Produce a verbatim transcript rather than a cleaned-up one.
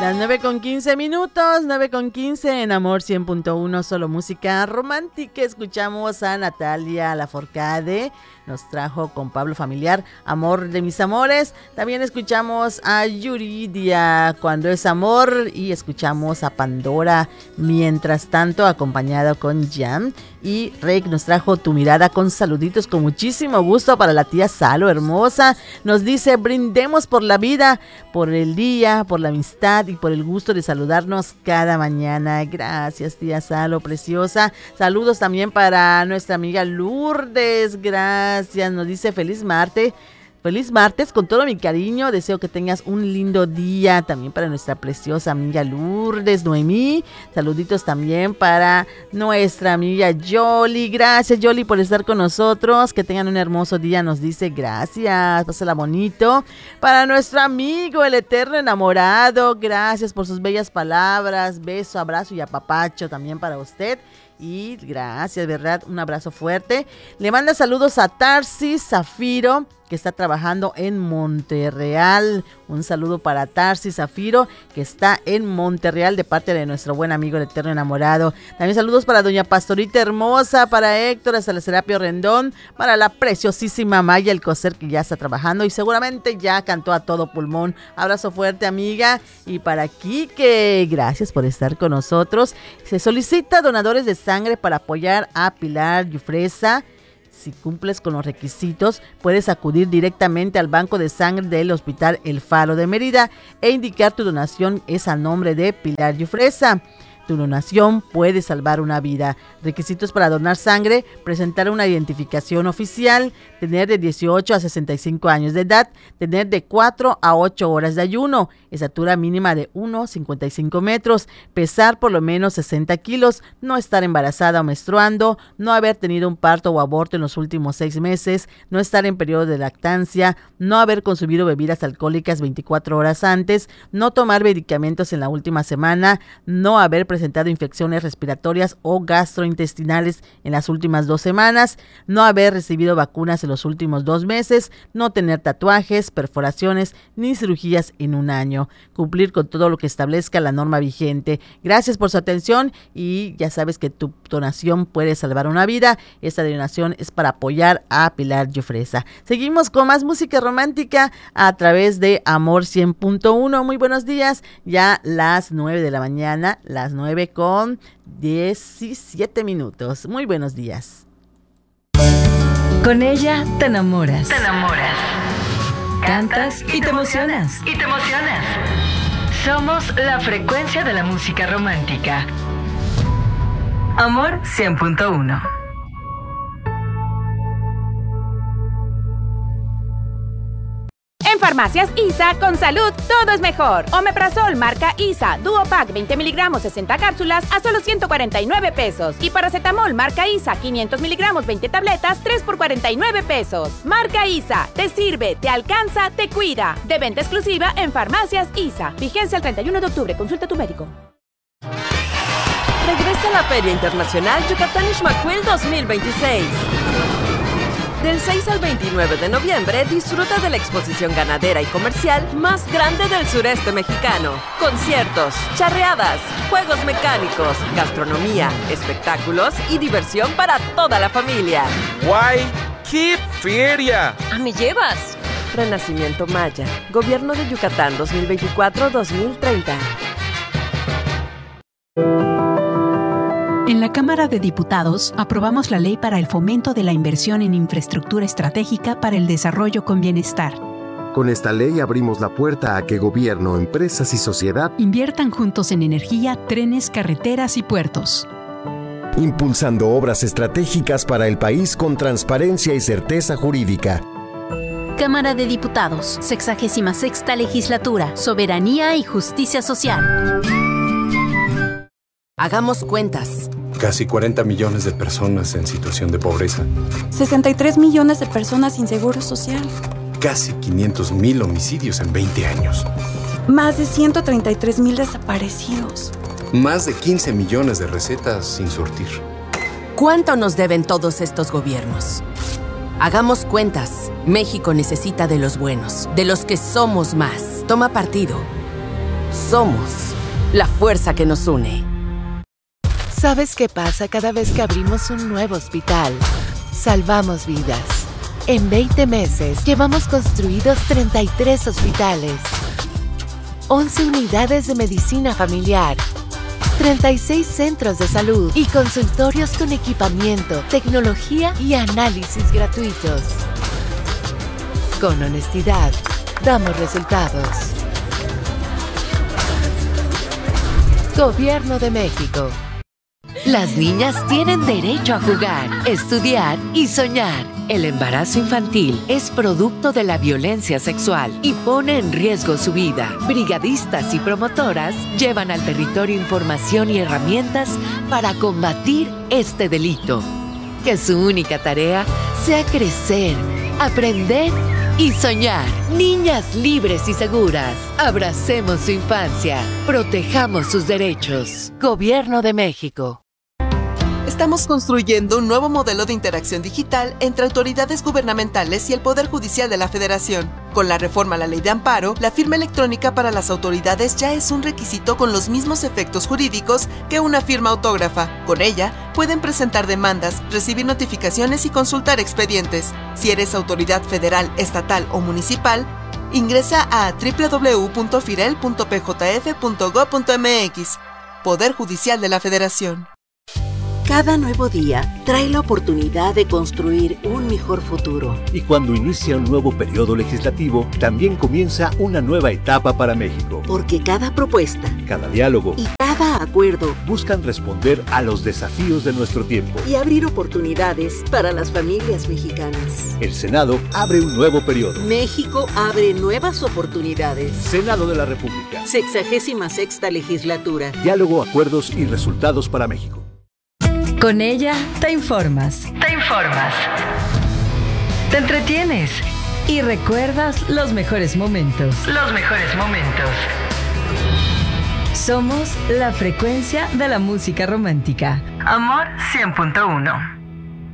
Las nueve con quince minutos, nueve con quince en Amor cien punto uno, solo música romántica. Escuchamos a Natalia Lafourcade, nos trajo con Pablo Familiar, Amor de mis amores. También escuchamos a Yuridia, Cuando es amor, y escuchamos a Pandora, Mientras tanto, acompañado con Jam. Y Rick nos trajo Tu mirada, con saluditos con muchísimo gusto para la tía Salo, hermosa. Nos dice, brindemos por la vida, por el día, por la amistad y por el gusto de saludarnos cada mañana. Gracias, tía Salo, preciosa. Saludos también para nuestra amiga Lourdes, gracias. Nos dice, feliz martes. Feliz martes, con todo mi cariño, deseo que tengas un lindo día. También para nuestra preciosa amiga Lourdes, Noemí. Saluditos también para nuestra amiga Yoli. Gracias, Yoli, por estar con nosotros. Que tengan un hermoso día, nos dice, gracias, pásala bonito. Para nuestro amigo, el eterno enamorado, gracias por sus bellas palabras. Beso, abrazo y apapacho también para usted. Y gracias, ¿verdad? Un abrazo fuerte. Le manda saludos a Tarsis Zafiro, que está trabajando en Monterreal. Un saludo para Tarsis Zafiro, que está en Monterreal, de parte de nuestro buen amigo el eterno enamorado. También saludos para doña Pastorita hermosa, para Héctor hasta el Serapio Rendón, para la preciosísima Maya Alcocer, que ya está trabajando y seguramente ya cantó a todo pulmón. Abrazo fuerte, amiga. Y para Quique, gracias por estar con nosotros. Se solicita donadores de sangre para apoyar a Pilar Yufresa. Si cumples con los requisitos, puedes acudir directamente al banco de sangre del Hospital El Faro de Mérida e indicar tu donación es a nombre de Pilar Yufresa. Tu donación puede salvar una vida. Requisitos para donar sangre: presentar una identificación oficial, tener de dieciocho a sesenta y cinco años de edad, tener de cuatro a ocho horas de ayuno, estatura mínima de uno coma cincuenta y cinco metros, pesar por lo menos sesenta kilos, no estar embarazada o menstruando, no haber tenido un parto o aborto en los últimos seis meses, no estar en periodo de lactancia, no haber consumido bebidas alcohólicas veinticuatro horas antes, no tomar medicamentos en la última semana, no haber presentado infecciones respiratorias o gastrointestinales en las últimas dos semanas, no haber recibido vacunas en los últimos dos meses, no tener tatuajes, perforaciones ni cirugías en un año, cumplir con todo lo que establezca la norma vigente. Gracias por su atención y ya sabes que tu donación puede salvar una vida. Esta donación es para apoyar a Pilar Yufresa. Seguimos con más música romántica a través de Amor cien punto uno. Muy buenos días, ya las nueve de la mañana, las nueve con diecisiete minutos. Muy buenos días. Con ella te enamoras. Te enamoras. Cantas y te emocionas. Y te emocionas. Somos la frecuencia de la música romántica. Amor cien punto uno. En Farmacias ISA, con salud, todo es mejor. Omeprazol marca ISA, Duopac veinte miligramos, sesenta cápsulas a solo ciento cuarenta y nueve pesos. Y paracetamol marca ISA, quinientos miligramos, veinte tabletas, tres por cuarenta y nueve pesos. Marca ISA, te sirve, te alcanza, te cuida. De venta exclusiva en Farmacias ISA. Vigencia el treinta y uno de octubre, consulta a tu médico. Regresa a la Feria Internacional Yucatán Ixmaquil dos mil veintiséis. Del seis al veintinueve de noviembre, disfruta de la exposición ganadera y comercial más grande del sureste mexicano. Conciertos, charreadas, juegos mecánicos, gastronomía, espectáculos y diversión para toda la familia. ¡Guay! ¡Qué feria! ¡Ah, me llevas! Renacimiento Maya, Gobierno de Yucatán dos mil veinticuatro a dos mil treinta. En la Cámara de Diputados aprobamos la Ley para el Fomento de la Inversión en Infraestructura Estratégica para el Desarrollo con Bienestar. Con esta ley abrimos la puerta a que gobierno, empresas y sociedad inviertan juntos en energía, trenes, carreteras y puertos. Impulsando obras estratégicas para el país con transparencia y certeza jurídica. Cámara de Diputados, sexagésima sexta Legislatura, Soberanía y Justicia Social. Hagamos cuentas. Casi cuarenta millones de personas en situación de pobreza. sesenta y tres millones de personas sin seguro social. Casi quinientos mil homicidios en veinte años. Más de ciento treinta y tres mil desaparecidos. Más de quince millones de recetas sin surtir. ¿Cuánto nos deben todos estos gobiernos? Hagamos cuentas. México necesita de los buenos, de los que somos más. Toma partido. somos la fuerza que nos une. ¿Sabes qué pasa cada vez que abrimos un nuevo hospital? Salvamos vidas. En veinte meses llevamos construidos treinta y tres hospitales, once unidades de medicina familiar, treinta y seis centros de salud y consultorios con equipamiento, tecnología y análisis gratuitos. Con honestidad, damos resultados. Gobierno de México. Las niñas tienen derecho a jugar, estudiar y soñar. El embarazo infantil es producto de la violencia sexual y pone en riesgo su vida. Brigadistas y promotoras llevan al territorio información y herramientas para combatir este delito. Que su única tarea sea crecer, aprender y soñar. Niñas libres y seguras. Abracemos su infancia. Protejamos sus derechos. Gobierno de México. Estamos construyendo un nuevo modelo de interacción digital entre autoridades gubernamentales y el Poder Judicial de la Federación. Con la reforma a la Ley de Amparo, la firma electrónica para las autoridades ya es un requisito con los mismos efectos jurídicos que una firma autógrafa. Con ella, pueden presentar demandas, recibir notificaciones y consultar expedientes. Si eres autoridad federal, estatal o municipal, ingresa a doble u doble u doble u punto firel punto p j f punto gob punto m x. Poder Judicial de la Federación. Cada nuevo día trae la oportunidad de construir un mejor futuro. Y cuando inicia un nuevo periodo legislativo, también comienza una nueva etapa para México. Porque cada propuesta, cada diálogo y cada acuerdo buscan responder a los desafíos de nuestro tiempo y abrir oportunidades para las familias mexicanas. El Senado abre un nuevo periodo. México abre nuevas oportunidades. Senado de la República. Sexagésima sexta legislatura. Diálogo, acuerdos y resultados para México. Con ella te informas. Te informas. Te entretienes. Y recuerdas los mejores momentos. Los mejores momentos. Somos la frecuencia de la música romántica. Amor cien punto uno.